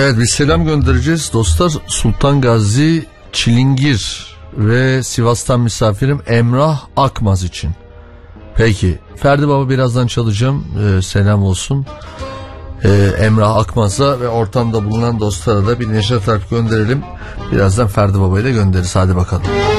Evet, bir selam göndereceğiz dostlar. Sultan Gazi Çilingir ve Sivas'tan misafirim Emrah Akmaz için. Peki Ferdi Baba birazdan çalacağım. Selam olsun Emrah Akmaz'a ve ortamda bulunan dostlara da bir neşet harf gönderelim. Birazdan Ferdi Baba ile göndeririz. Hadi bakalım.